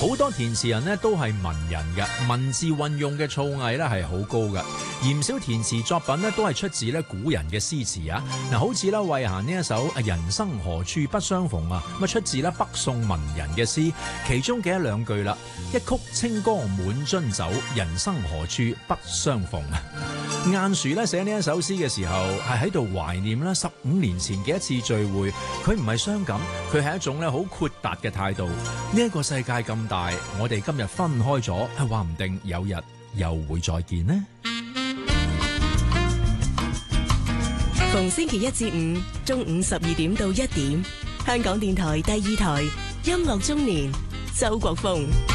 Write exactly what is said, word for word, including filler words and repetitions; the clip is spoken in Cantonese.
好多填詞人呢都係文人嘅，文字運用嘅造詣呢係好高嘅，而唔少填詞作品呢都係出自呢古人嘅詩詞啊。嗱，好似呢慧嫻呢一首《人生何處不相逢》啊，咁啊出自呢北宋文人嘅詩，其中嘅一兩句啦：一曲清歌滿樽酒，人生何處不相逢啊！晏殊咧寫呢一首詩嘅時候，係喺度懷念啦十五年前嘅一次聚會。佢唔係傷感，佢係一種咧好豁達嘅態度。呢、這、一個世界咁大，我哋今日分開咗，係話唔定有日又會再見呢。 逢星期一至五中午十二點到一點，香港電台第二台音樂中年，周國峰。